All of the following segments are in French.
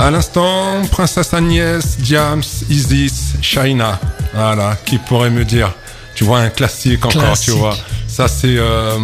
À l'instant, Princesse Agnès, Diams, Isis, Shaina. Voilà, qui pourrait me dire? Tu vois, un classique encore, tu vois. Ça, c'est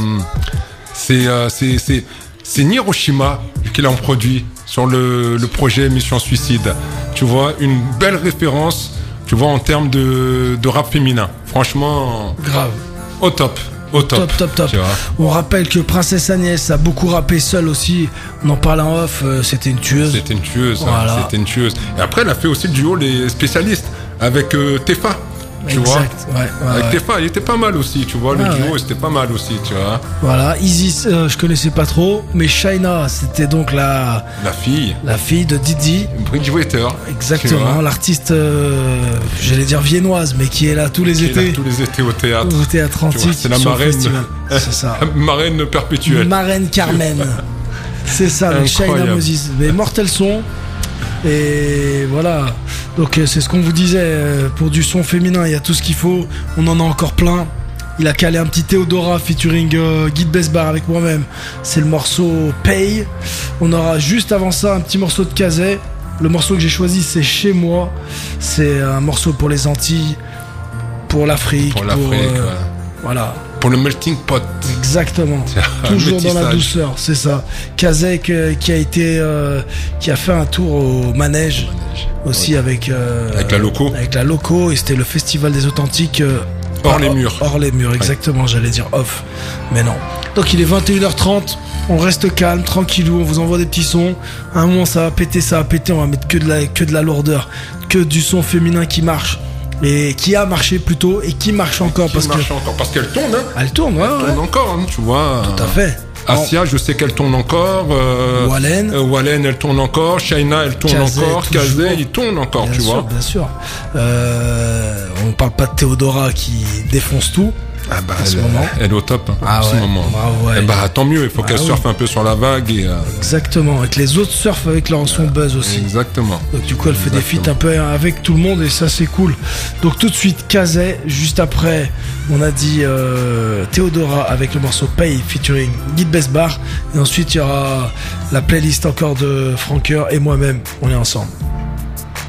Hiroshima qui l'a produit sur le projet Mission Suicide. Tu vois, une belle référence, tu vois, en termes de rap féminin. Franchement, grave. Au top. Top. On rappelle que Princesse Agnès a beaucoup rappé seule aussi. On en parle en off, c'était une tueuse. Voilà. C'était une tueuse. Et après, elle a fait aussi le duo Les Spécialistes avec Tefa. Tu vois, avec Tefa, il était pas mal aussi, tu vois, le duo, c'était pas mal aussi, tu vois. Voilà, Isis, je connaissais pas trop, mais Shaina, c'était donc la fille de Didi Bridgewater. Exactement, l'artiste, j'allais dire viennoise, mais qui est là tous les étés. Tous les étés au théâtre. Au théâtre antique. C'est la marraine. C'est ça. Marraine perpétuelle. Marraine Carmen. C'est ça, avec Shaina Moses. Mais mortel son. Et voilà, donc c'est ce qu'on vous disait, pour du son féminin il y a tout ce qu'il faut, on en a encore plein. Il a calé un petit Théodora featuring Guy Besbar avec moi-même, c'est le morceau Pay. On aura juste avant ça un petit morceau de Kazay. Le morceau que j'ai choisi c'est Chez moi, c'est un morceau pour les Antilles, pour l'Afrique, voilà. Pour le melting pot. Exactement. Toujours dans la douceur, c'est ça. Kazay qui a fait un tour au manège aussi avec la loco et c'était le festival des authentiques hors les murs. Hors les murs, exactement, j'allais dire off. Mais non. Donc il est 21h30, on reste calme, tranquillou, on vous envoie des petits sons. À un moment ça va péter, on va mettre que de la lourdeur, que du son féminin qui marche. Et qui a marché plutôt et qui marche encore parce qu'elle tourne, hein. Elle tourne, elle tourne encore, hein, tu vois. Tout à fait. Asia, je sais qu'elle tourne encore. Wallen, elle tourne encore. Shaina, elle tourne encore. Kazay, il tourne encore, bien tu sûr, vois. Bien sûr. On parle pas de Théodora qui défonce tout. Elle est au top en ce moment. Bravo, tant mieux, il faut qu'elle surfe un peu sur la vague. Exactement, et que les autres surfent avec leur son buzz aussi. Exactement. Donc du coup elle fait des feats un peu avec tout le monde et ça c'est cool. Donc tout de suite Kazay, juste après on a dit Théodora avec le morceau Pay featuring Guy Besbar et ensuite il y aura la playlist encore de Franker et moi-même, on est ensemble.